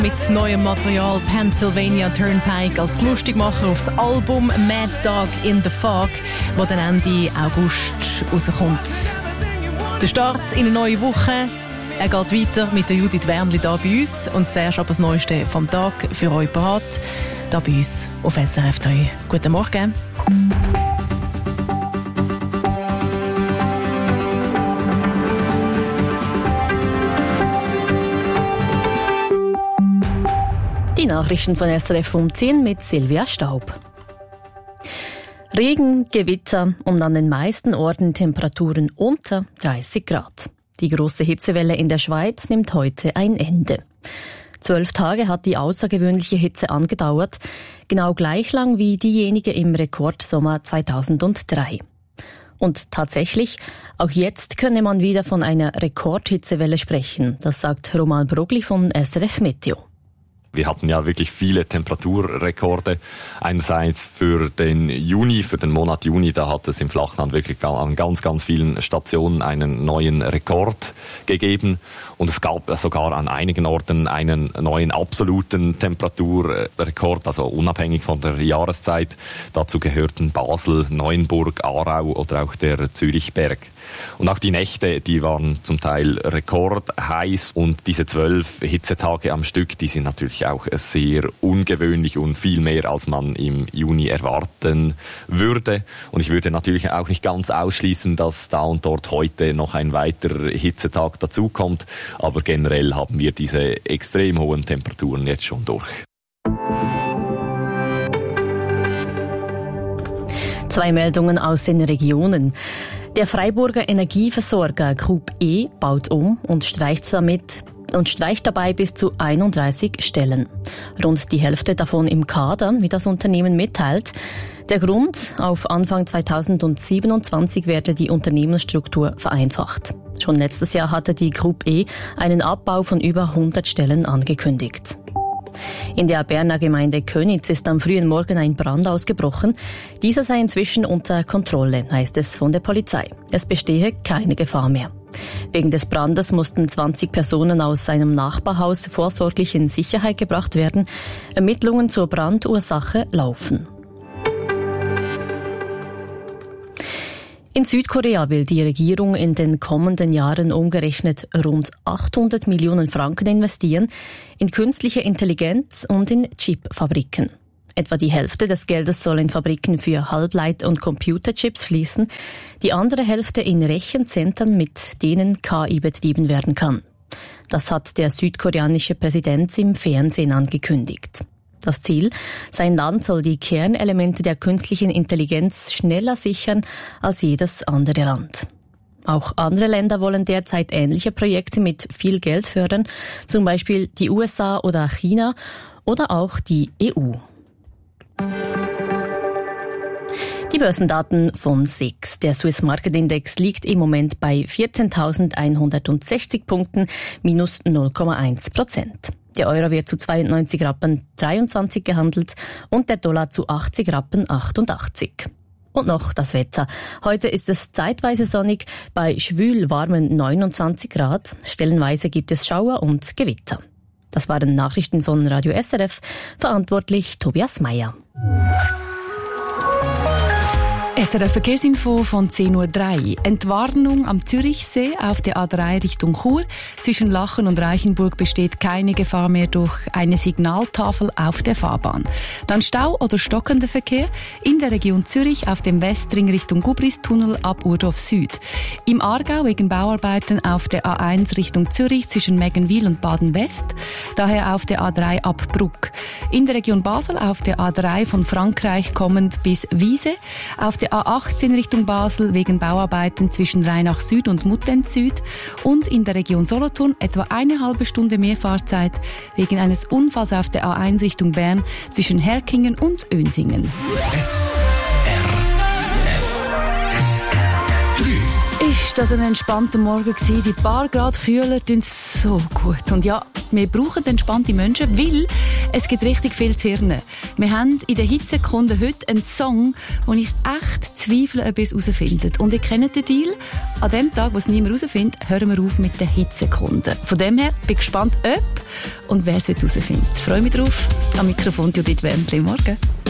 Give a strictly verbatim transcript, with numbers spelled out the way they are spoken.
Mit neuem Material Pennsylvania Turnpike als Lustigmacher aufs Album Mad Dog in the Fog, das dann Ende August rauskommt. Der Start in eine neue Woche. Er geht weiter mit der Judith Wärmli hier bei uns und zuerst aber das Neueste vom Tag für euch parat, hier bei uns auf S R F drei. Guten Morgen. Die Nachrichten von S R F um zehn mit Silvia Staub. Regen, Gewitter und an den meisten Orten Temperaturen unter dreißig Grad. Die große Hitzewelle in der Schweiz nimmt heute ein Ende. Zwölf Tage hat die außergewöhnliche Hitze angedauert, genau gleich lang wie diejenige im Rekordsommer zweitausenddrei. Und tatsächlich, auch jetzt könne man wieder von einer Rekordhitzewelle sprechen, das sagt Roman Brogli von S R F Meteo. Wir hatten ja wirklich viele Temperaturrekorde. Einerseits für den Juni, für den Monat Juni, da hat es im Flachland wirklich an ganz, ganz vielen Stationen einen neuen Rekord gegeben. Und es gab sogar an einigen Orten einen neuen absoluten Temperaturrekord, also unabhängig von der Jahreszeit. Dazu gehörten Basel, Neuenburg, Aarau oder auch der Zürichberg. Und auch die Nächte, die waren zum Teil rekordheiß. Und diese zwölf Hitzetage am Stück, die sind natürlich auch sehr ungewöhnlich und viel mehr, als man im Juni erwarten würde. Und ich würde natürlich auch nicht ganz ausschließen, dass da und dort heute noch ein weiterer Hitzetag dazukommt. Aber generell haben wir diese extrem hohen Temperaturen jetzt schon durch. Zwei Meldungen aus den Regionen. Der Freiburger Energieversorger Group E baut um und streicht damit und streicht dabei bis zu einunddreißig Stellen. Rund die Hälfte davon im Kader, wie das Unternehmen mitteilt. Der Grund: Auf Anfang zweitausendsiebenundzwanzig werde die Unternehmensstruktur vereinfacht. Schon letztes Jahr hatte die Group E einen Abbau von über hundert Stellen angekündigt. In der Berner Gemeinde Könitz ist am frühen Morgen ein Brand ausgebrochen. Dieser sei inzwischen unter Kontrolle, heißt es von der Polizei. Es bestehe keine Gefahr mehr. Wegen des Brandes mussten zwanzig Personen aus einem Nachbarhaus vorsorglich in Sicherheit gebracht werden. Ermittlungen zur Brandursache laufen. In Südkorea will die Regierung in den kommenden Jahren umgerechnet rund achthundert Millionen Franken investieren in künstliche Intelligenz und in Chipfabriken. Etwa die Hälfte des Geldes soll in Fabriken für Halbleit- und Computerchips fließen, die andere Hälfte in Rechenzentren, mit denen K I betrieben werden kann. Das hat der südkoreanische Präsident im Fernsehen angekündigt. Das Ziel: Sein Land soll die Kernelemente der künstlichen Intelligenz schneller sichern als jedes andere Land. Auch andere Länder wollen derzeit ähnliche Projekte mit viel Geld fördern, zum Beispiel die U S A oder China oder auch die E U. Die Börsendaten von S I X. Der Swiss Market Index liegt im Moment bei vierzehntausendeinhundertsechzig Punkten, minus null Komma eins Prozent. Der Euro wird zu zweiundneunzig Rappen dreiundzwanzig gehandelt und der Dollar zu achtzig Rappen achtundachtzig. Und noch das Wetter. Heute ist es zeitweise sonnig bei schwül warmen neunundzwanzig Grad. Stellenweise gibt es Schauer und Gewitter. Das waren Nachrichten von Radio S R F. Verantwortlich Tobias Meyer. S R F Verkehrsinfo von zehn Uhr drei. Entwarnung am Zürichsee auf der A drei Richtung Chur. Zwischen Lachen und Reichenburg besteht keine Gefahr mehr durch eine Signaltafel auf der Fahrbahn. Dann Stau oder stockender Verkehr in der Region Zürich auf dem Westring Richtung Gubristunnel ab Urdorf Süd. Im Aargau wegen Bauarbeiten auf der A eins Richtung Zürich zwischen Meggenwil und Baden-West. Daher auf der A drei ab Bruck. In der Region Basel auf der A drei von Frankreich kommend bis Wiese. Auf der A achtzehn Richtung Basel wegen Bauarbeiten zwischen Rheinach Süd und Muttenz Süd und in der Region Solothurn etwa eine halbe Stunde mehr Fahrzeit wegen eines Unfalls auf der A eins Richtung Bern zwischen Herkingen und Önsingen. S R F. S R F. Ist ist das ein entspannter Morgen gewesen. Die paar Grad kühler tun so gut. Und ja, wir brauchen entspannte Menschen, weil es gibt richtig viel zu hirnen. Wir haben in den Hitzekunden heute einen Song, wo ich echt zweifle, ob ihr es herausfindet. Und ihr kennt den Deal. An dem Tag, wo es niemand herausfindet, hören wir auf mit den Hitzekunden. Von dem her bin ich gespannt, ob und wer es herausfindet. Ich freue mich drauf. Am Mikrofon Judith Wendli. Morgen.